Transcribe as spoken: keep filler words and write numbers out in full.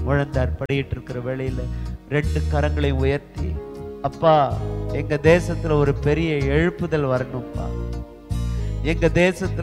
முழந்தார் படியிட்டு இருக்கிற வேளையில ரெண்டு கரங்களை உயர்த்தி, அப்பா எங்க தேசத்துல ஒரு பெரிய எழுப்புதல் வரணும்ப்பா, எங்க தேசத்துல